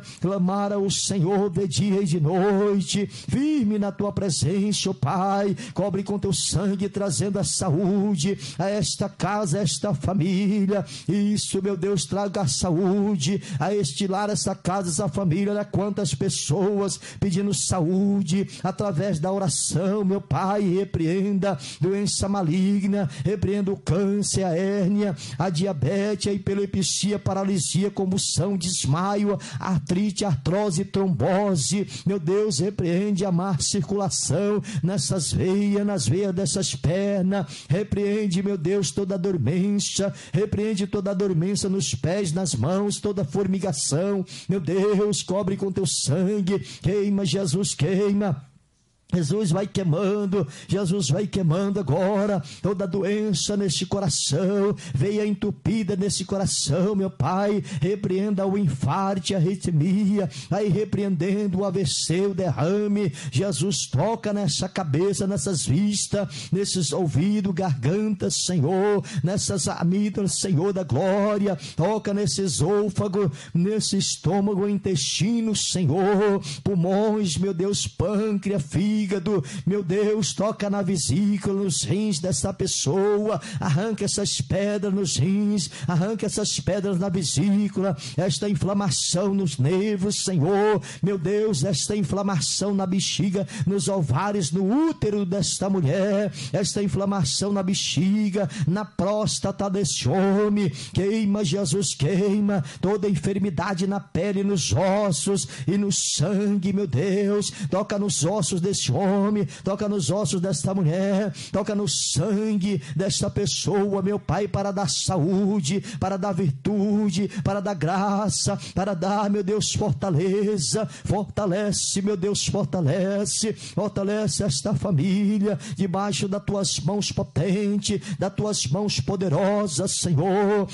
clamar ao Senhor de dia e de noite, firme na tua presença, ó Pai. Cobre com teu sangue, trazendo a saúde a esta casa, a esta família. Isso, meu Deus, traga a saúde a este lar, essa casa, essa família. Olha quantas pessoas pedindo saúde através da oração, meu Pai. Repreenda doença maligna, repreenda o câncer, a hérnia, a diabetes, a epilepsia, paralisia, convulsão, desmaio, artrite, artrose, trombose. Meu Deus, repreende a má circulação nessas veias, nas veias dessas pernas. Repreende, meu Deus, toda dormência, repreende toda dormência nos pés, nas mãos, toda formigação. Meu Deus, cobre com teu sangue, queima, Jesus, queima. Jesus vai queimando, Jesus vai queimando agora toda doença nesse coração, veia entupida nesse coração, meu Pai. Repreenda o infarte, a arritmia, vai repreendendo o AVC, o derrame. Jesus, toca nessa cabeça, nessas vistas, nesses ouvidos, gargantas, Senhor, nessas amígdalas, Senhor da glória. Toca nesse esôfago, nesse estômago, intestino, Senhor, pulmões, meu Deus, pâncreas, fígado, meu Deus, toca na vesícula, nos rins dessa pessoa. Arranca essas pedras nos rins, arranca essas pedras na vesícula, esta inflamação nos nervos, Senhor, meu Deus, esta inflamação na bexiga, nos ovários, no útero desta mulher, esta inflamação na bexiga, na próstata desse homem. Queima, Jesus, queima toda enfermidade na pele, nos ossos e no sangue, meu Deus. Toca nos ossos desse homem, toca nos ossos desta mulher, toca no sangue desta pessoa, meu Pai, para dar saúde, para dar virtude, para dar graça, para dar, meu Deus, fortaleza. Fortalece, meu Deus, fortalece esta família debaixo das tuas mãos potentes, das tuas mãos poderosas, Senhor.